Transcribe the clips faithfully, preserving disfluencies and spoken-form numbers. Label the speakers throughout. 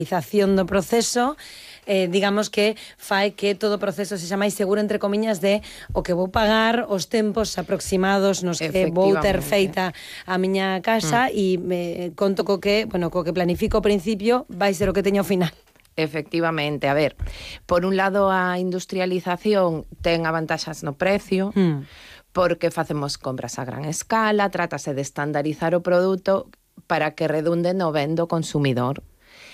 Speaker 1: digitalización do proceso, eh, digamos que fai que todo o proceso sexa máis seguro, entre comiñas, de o que vou pagar, os tempos aproximados nos que vou ter feita a miña casa mm. e me conto co que, bueno, co que planifico ao principio vai ser o que teño ao final.
Speaker 2: Efectivamente, a ver, por un lado a industrialización ten avantaxas no precio, mm. porque facemos compras a gran escala, trátase de estandarizar o produto para que redunde no ben do consumidor.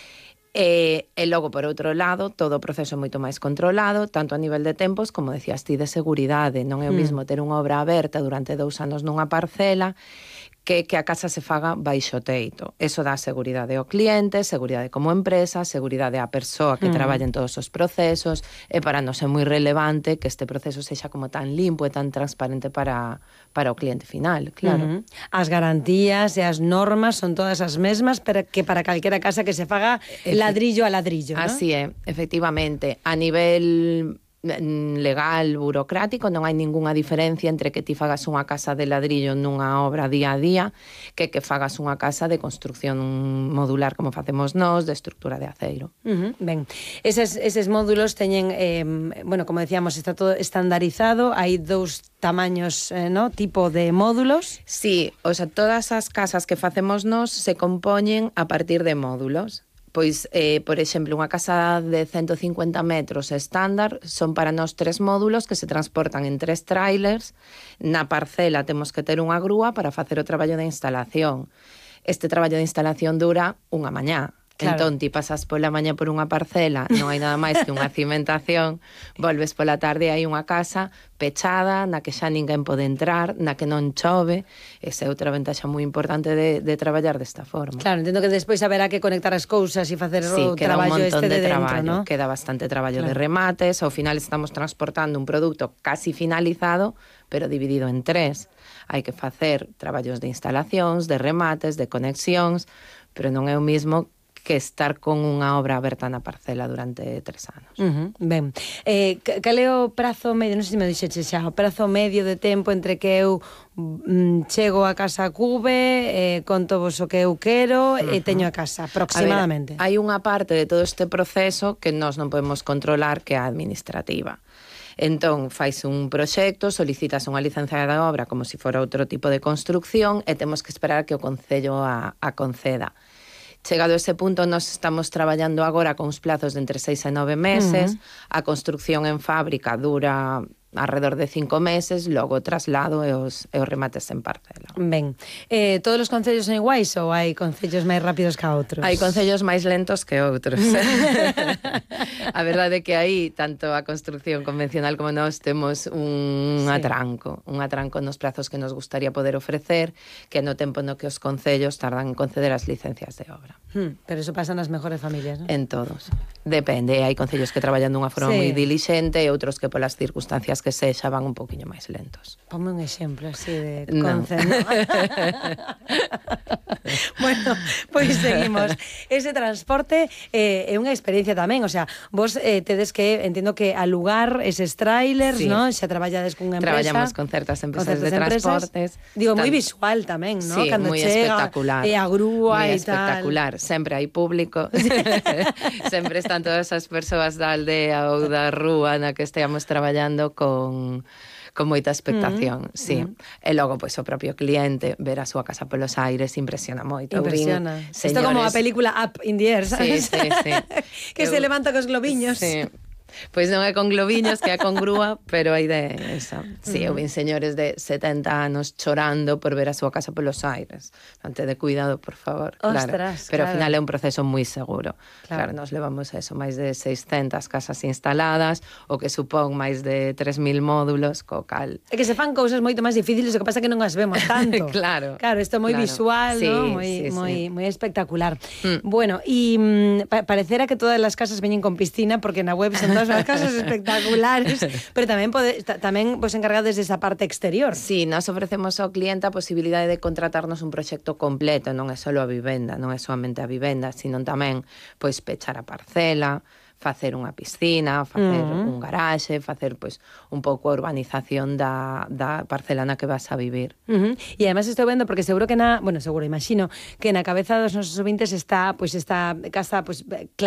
Speaker 2: E, e logo, por outro lado, todo o proceso é moito máis controlado, tanto a nivel de tempos, como decías ti, de seguridade. Non é o mismo ter unha obra aberta durante dous anos nunha parcela que que a casa se faga baixo teito. Eso dá seguridade ao cliente, seguridade como empresa, seguridade á persoa que mm. traballa en todos os procesos, e para nós é moi relevante que este proceso sexa como tan limpo e tan transparente para, para o cliente final, claro.
Speaker 1: Mm-hmm. As garantías e as normas son todas as mesmas para que para calquera casa que se faga ladrillo a ladrillo, ¿no?
Speaker 2: Así é, efectivamente. A nivel legal, burocrático, non hai ningunha diferencia entre que ti fagas unha casa de ladrillo nunha obra día a día que que fagas unha casa de construcción modular como facemos nós, de estructura de aceiro.
Speaker 1: Uh-huh. Ben, eses, eses módulos teñen, eh, bueno, como decíamos, está todo estandarizado, hai dous tamaños, eh, ¿no? Tipo de módulos.
Speaker 2: Sí, o sea, todas as casas que facemos nós se compoñen a partir de módulos. Pois, eh, por exemplo, unha casa de ciento cincuenta metros estándar son para nós tres módulos que se transportan en tres trailers. Na parcela temos que ter unha grúa para facer o traballo de instalación. Este traballo de instalación dura unha mañá. Claro. Entón, ti pasas pola mañá por unha parcela, non hai nada máis que unha cimentación, volves pola tarde, hai unha casa pechada, na que xa ninguén pode entrar, na que non chove. Esa é outra ventaxa moi importante de, de traballar desta forma.
Speaker 1: Claro, entendo que despois haberá que conectar as cousas e facer
Speaker 2: sí,
Speaker 1: o traballo este de, de dentro,
Speaker 2: traballo,
Speaker 1: ¿no?
Speaker 2: Queda bastante traballo
Speaker 1: claro.
Speaker 2: de remates, ao final estamos transportando un produto casi finalizado, pero dividido en tres. Hai que facer traballos de instalacións, de remates, de conexións, pero non é o mismo que estar con unha obra aberta na parcela durante tres anos.
Speaker 1: Uh-huh. Ben, eh, cal é o prazo medio, non sei se me dixeche xa, o prazo medio de tempo entre que eu mm, chego a casa a Cube, eh, conto vos o que eu quero uh-huh. e teño a casa, aproximadamente.
Speaker 2: A ver, hai unha parte de todo este proceso que nós non podemos controlar, que é a administrativa. Entón, fais un proxecto, solicitas unha licencia de obra como se fora outro tipo de construcción e temos que esperar que o Concello a, a conceda. Chegado a ese punto, nós estamos traballando agora con uns plazos de entre seis e nove meses. Uh-huh. A construcción en fábrica dura alrededor de cinco meses, logo o traslado e os, e os remates en parcela.
Speaker 1: Ben, eh, todos os concellos son iguais ou hai concellos máis rápidos que outros?
Speaker 2: Hai concellos máis lentos que outros. A verdade é que aí, tanto a construcción convencional como nós, temos un sí. atranco, un atranco nos prazos que nos gustaría poder ofrecer, que no tempo no que os concellos tardan en conceder as licencias de obra.
Speaker 1: Hmm, pero eso pasa nas mejores familias, ¿no?
Speaker 2: En todos. Depende, hai concellos que traballan dunha forma sí. moi dilixente e outros que polas circunstancias que sexa van un poquinho máis lentos.
Speaker 1: Ponme un exemplo así de concello. No. Bueno, pois pues seguimos. Ese transporte eh, é unha experiencia tamén, o sea, vos eh, tedes que, entendo que alugar eses trailers, sí. ¿no? Xa traballades cunha empresa.
Speaker 2: Traballamos con certas empresas con certas de transportes.
Speaker 1: Empresas. Digo, moi visual tamén, ¿no?
Speaker 2: Sí,
Speaker 1: cando
Speaker 2: moi
Speaker 1: chega,
Speaker 2: espectacular.
Speaker 1: E a grúa
Speaker 2: e
Speaker 1: tal.
Speaker 2: Espectacular, sempre hai público. Sempre están todas as persoas da aldea ou da rúa na que esteamos traballando con... con moita expectación, uh-huh. sí. Uh-huh. E logo, pois, o propio cliente ver a súa casa polos aires impresiona moito.
Speaker 1: Impresiona.
Speaker 2: Vin,
Speaker 1: Isto como a película Up in the Air, sabes?
Speaker 2: Sí, sí, sí.
Speaker 1: que Eu... se levanta cos globiños.
Speaker 2: Sí. Pois non é con globiños, que é con grúa, pero a idea é esa. Sí, eu vin señores de setenta anos chorando por ver a súa casa polos aires. Ante de cuidado, por favor.
Speaker 1: Ostras,
Speaker 2: claro. Pero
Speaker 1: claro.
Speaker 2: ao final é un proceso moi seguro. Claro, claro nos levamos a eso, máis de seiscentas casas instaladas, o que supón máis de tres mil módulos, co cal...
Speaker 1: É que se fan cousas moito máis difíciles, o que pasa que non as vemos tanto.
Speaker 2: Claro.
Speaker 1: Claro, isto é moi
Speaker 2: claro.
Speaker 1: visual,
Speaker 2: sí,
Speaker 1: ¿no? Moi,
Speaker 2: sí,
Speaker 1: moi,
Speaker 2: sí.
Speaker 1: moi espectacular.
Speaker 2: Mm.
Speaker 1: Bueno, e mm, pa parecera que todas as casas veñen con piscina, porque na web son todas as casas espectaculares, pero tamén pode, tamén vos encargades desa parte exterior.
Speaker 2: Sí, nós ofrecemos ao cliente a posibilidade de contratarnos un proxecto completo, non é só a vivenda, non é solamente a vivenda, sino tamén pois pechar a parcela, facer unha piscina, facer uh -huh. un garaxe, facer pois un pouco a urbanización da, da parcela na que vas a vivir.
Speaker 1: Uh -huh. E además estou vendo, porque seguro que na, bueno, seguro, imagino, que na cabeza dos nosos ouvintes está, pois, esta casa, pois,